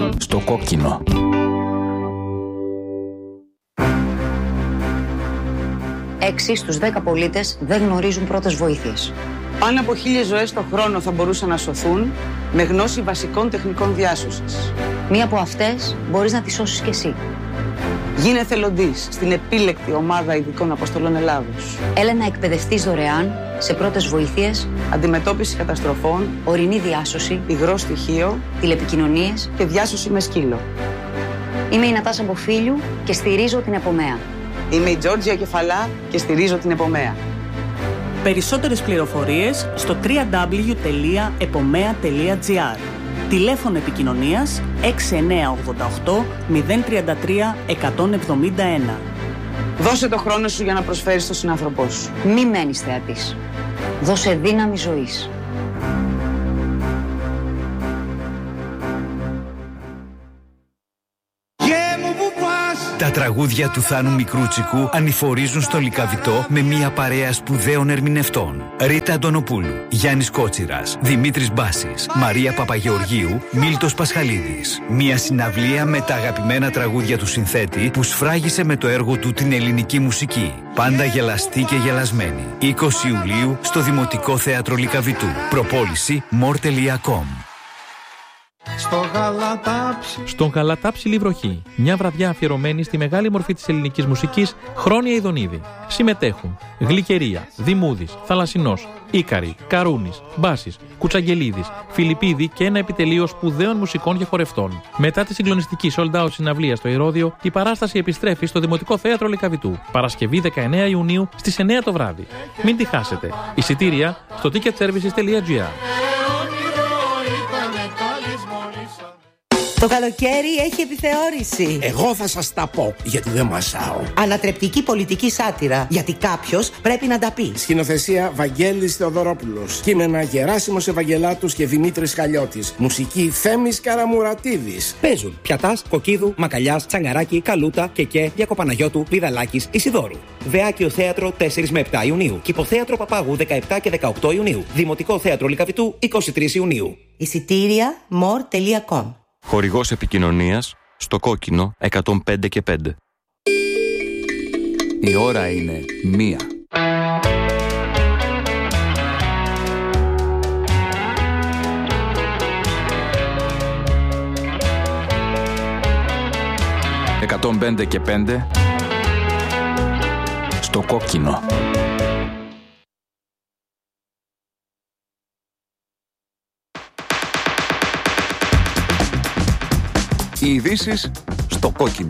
Στο κόκκινο. Έξι στους 10 πολίτες δεν γνωρίζουν πρώτες βοήθειες. Πάνω από 1.000 ζωές το χρόνο θα μπορούσαν να σωθούν με γνώση βασικών τεχνικών διάσωσης. Μία από αυτές μπορείς να τη σώσεις κι εσύ. Γίνε εθελοντής στην επίλεκτη ομάδα ειδικών αποστολών Ελλάδος. Έλα να εκπαιδευτείς δωρεάν σε πρώτες βοήθειες, αντιμετώπιση καταστροφών, ορεινή διάσωση, υγρό στοιχείο, τηλεπικοινωνίες και διάσωση με σκύλο. Είμαι η Νατάσα Μποφίλιου και στηρίζω την Επομέα. Είμαι η Τζόρτζια Κεφαλά και στηρίζω την Επομέα. Περισσότερες πληροφορίες στο www.epomea.gr. Τηλέφωνο επικοινωνίας 6988 033 171. Δώσε το χρόνο σου για να προσφέρεις στον συνάνθρωπό σου. Μη μένεις θεατής. Δώσε δύναμη ζωής. Τα τραγούδια του Θάνου Μικρούτσικου ανηφορίζουν στο Λυκαβητό με μια παρέα σπουδαίων ερμηνευτών. Ρίτα Αντωνοπούλου, Γιάννης Κότσιρας, Δημήτρης Μπάσης, Μαρία Παπαγεωργίου, Μίλτος Πασχαλίδης. Μια συναυλία με τα αγαπημένα τραγούδια του συνθέτη που σφράγισε με το έργο του την ελληνική μουσική. Πάντα γελαστή και γελασμένη. 20 Ιουλίου στο Δημοτικό Θέατρο Λυκαβητού. Προπόληση more.com. Στον Γαλατάψιλη βροχή, μια βραδιά αφιερωμένη στη μεγάλη μορφή της ελληνικής μουσικής, Χρόνια Ιδονίδη. Συμμετέχουν Γλυκερία, Δημούδης, Θαλασσινός, Ίκαρη, Καρούνης, Μπάσης, Κουτσαγγελίδης, Φιλιππίδη και ένα επιτελείο σπουδαίων μουσικών και χορευτών. Μετά τη συγκλονιστική sold out συναυλία στο Ηρώδειο, η παράσταση επιστρέφει στο Δημοτικό Θέατρο Λυκαβητού. Παρασκευή 19 Ιουνίου στις 9 το βράδυ. Μην τη χάσετε. Εισιτήρια στο ticketservices.gr. Το καλοκαίρι έχει επιθεώρηση. Εγώ θα σας τα πω, γιατί δεν μασάω. Ανατρεπτική πολιτική σάτυρα, γιατί κάποιος πρέπει να τα πει. Σκηνοθεσία Βαγγέλης Θεοδωρόπουλος. Κείμενα Γεράσιμος Ευαγγελάτους και Δημήτρης Χαλιώτης. Μουσική Θέμης Καραμουρατίδης. Παίζουν Πιατάς, Κοκκίδου, Μακαλιάς, Τσαγκαράκη, Καλούτα, Κεκέ, Διακοπαναγιώτου, Βιδαλάκης, Ισιδόρου. Δεάκιο Θέατρο 4 με 7 Ιουνίου. Κηποθέατρο Παπάγου 17 και 18 Ιουνίου. Δημοτικό Θέατρο Λυκαβητού 23 Ιουνίου. Εισιτήρια more.com. Χορηγός επικοινωνίας στο κόκκινο 105 και 5. Η ώρα είναι 1. «105 και 5» στο κόκκινο. Οι ειδήσεις στο κόκκινο.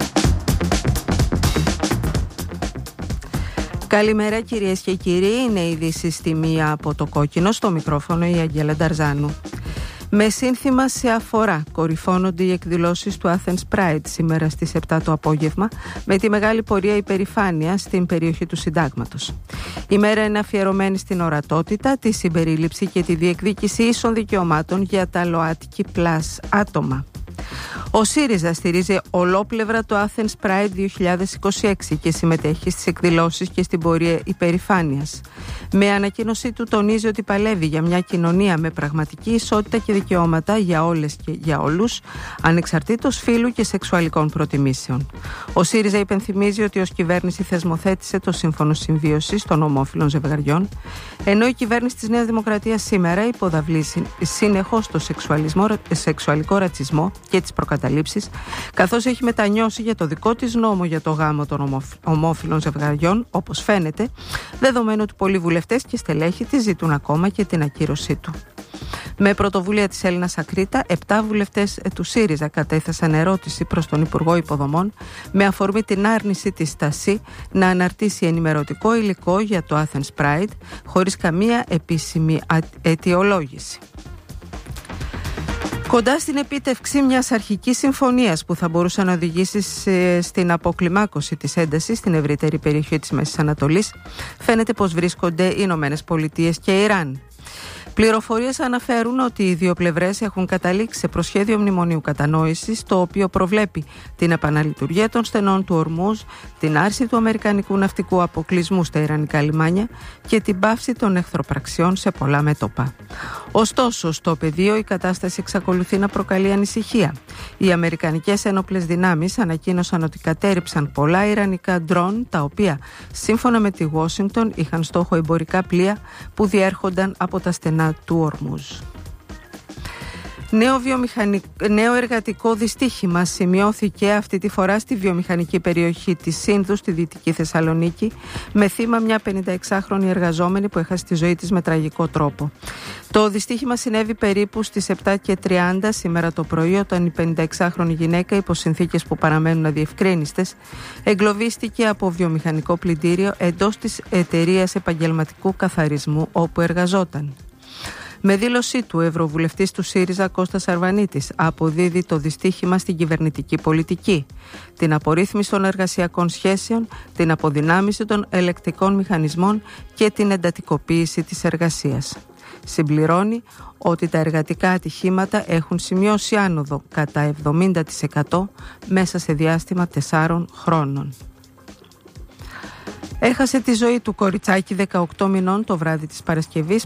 Καλημέρα κυρίες και κύριοι, είναι οι ειδήσεις στη 1 από το κόκκινο, στο μικρόφωνο η Αγγέλα Νταρζάνου. Με σύνθημα «Σε αφορά» κορυφώνονται οι εκδηλώσεις του Athens Pride σήμερα στις 7 το απόγευμα με τη μεγάλη πορεία υπερηφάνεια στην περιοχή του Συντάγματος. Η μέρα είναι αφιερωμένη στην ορατότητα, τη συμπερίληψη και τη διεκδίκηση ίσων δικαιωμάτων για τα ΛΟΑΤΚΙ+ άτομα. Ο ΣΥΡΙΖΑ στηρίζει ολόπλευρα το Athens Pride 2026 και συμμετέχει στις εκδηλώσεις και στην πορεία υπερηφάνειας. Με ανακοίνωσή του τονίζει ότι παλεύει για μια κοινωνία με πραγματική ισότητα και δικαιώματα για όλες και για όλους, ανεξαρτήτως φύλου και σεξουαλικών προτιμήσεων. Ο ΣΥΡΙΖΑ υπενθυμίζει ότι ως κυβέρνηση θεσμοθέτησε το Σύμφωνο Συμβίωσης των Ομόφυλων Ζευγαριών, ενώ η κυβέρνηση της Νέας Δημοκρατίας σήμερα υποδαβλεί συνεχώς το σεξουαλικό ρατσισμό και τις προκαταλήψεις, καθώς έχει μετανιώσει για το δικό της νόμο για το γάμο των ομόφυλων ζευγαριών, όπως φαίνεται, δεδομένου ότι πολλοί βουλευτές και στελέχη της ζητούν ακόμα και την ακύρωσή του. Με πρωτοβουλία της Έλληνας Ακρίτα, 7 βουλευτές του ΣΥΡΙΖΑ κατέθεσαν ερώτηση προς τον Υπουργό Υποδομών με αφορμή την άρνηση της ΣΤΑΣΥ να αναρτήσει ενημερωτικό υλικό για το Athens Pride χωρίς καμία επίσημη αιτιολόγηση. Κοντά στην επίτευξη μιας αρχικής συμφωνίας που θα μπορούσε να οδηγήσει στην αποκλιμάκωση της έντασης στην ευρύτερη περιοχή της Μέσης Ανατολής, φαίνεται πως βρίσκονται οι Ηνωμένες Πολιτείες και Ιράν. Πληροφορίες αναφέρουν ότι οι δύο πλευρές έχουν καταλήξει σε προσχέδιο μνημονίου κατανόησης, το οποίο προβλέπει την επαναλειτουργία των στενών του Ορμούζ, την άρση του αμερικανικού ναυτικού αποκλεισμού στα ιρανικά λιμάνια και την πάυση των εχθροπραξιών σε πολλά μέτωπα. Ωστόσο, στο πεδίο η κατάσταση εξακολουθεί να προκαλεί ανησυχία. Οι αμερικανικές ένοπλες δυνάμεις ανακοίνωσαν ότι κατέρριψαν πολλά ιρανικά ντρόν, τα οποία, σύμφωνα με τη Ουάσιγκτον, είχαν στόχο εμπορικά πλοία που διέρχονταν από τα στενά του Ορμούζ. Νέο εργατικό δυστύχημα σημειώθηκε αυτή τη φορά στη βιομηχανική περιοχή της Σύνδου στη Δυτική Θεσσαλονίκη, με θύμα μια 56χρονη εργαζόμενη που έχασε τη ζωή της με τραγικό τρόπο. Το δυστύχημα συνέβη περίπου στις 7:30 σήμερα το πρωί, όταν η 56χρονη γυναίκα, υπό συνθήκες που παραμένουν αδιευκρίνιστες, εγκλωβίστηκε από βιομηχανικό πλυντήριο εντός της εταιρείας επαγγελματικού καθαρισμού όπου εργαζόταν. Με δήλωσή του, ο Ευρωβουλευτής του ΣΥΡΙΖΑ Κώστας Αρβανίτης αποδίδει το δυστύχημα στην κυβερνητική πολιτική, την απορρίθμιση των εργασιακών σχέσεων, την αποδυνάμιση των ελεκτικών μηχανισμών και την εντατικοποίηση της εργασίας. Συμπληρώνει ότι τα εργατικά ατυχήματα έχουν σημειώσει άνοδο κατά 70% μέσα σε διάστημα 4 χρόνων. Έχασε τη ζωή του κοριτσάκι 18 μηνών το βράδυ της Παρασκευής